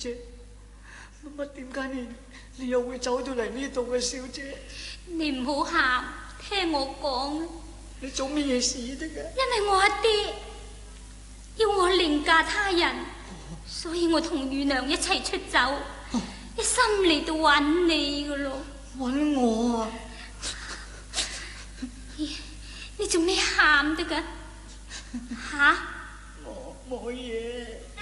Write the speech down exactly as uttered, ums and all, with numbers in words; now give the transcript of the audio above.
姐，乜乜點解你你又會走到嚟呢度嘅，小姐？ 你唔好喊，聽我講。 你做乜嘢事得㗎？ 因為我阿爹要我另嫁他人，所以我同姨娘一齊出走，哦、一心嚟到揾你噶咯。 揾我啊？ 你你做咩喊得㗎？吓？ 我冇嘢。